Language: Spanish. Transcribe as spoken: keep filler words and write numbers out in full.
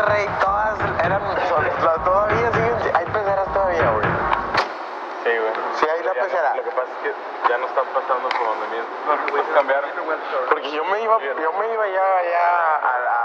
Monterrey, todas eran, son, todavía siguen, hay peceras todavía, güey. Sí, güey. Sí, hay la pecera. Lo que pasa es que ya no están pasando por donde mismo. No, no puedes cambiar. Porque yo me iba, yo me iba ya, ya a, a